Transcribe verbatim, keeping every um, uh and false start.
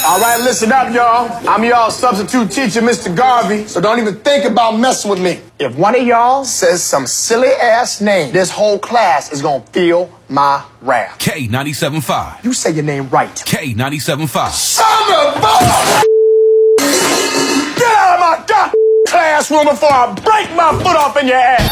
All right, listen up, y'all. I'm y'all substitute teacher, Mister Garvey, so don't even think about messing with me. If one of y'all says some silly-ass name, this whole class is gonna feel my wrath. K ninety-seven point five. You say your name right. K ninety-seven point five. Son of a... Get out of my god classroom before I break my foot off in your ass!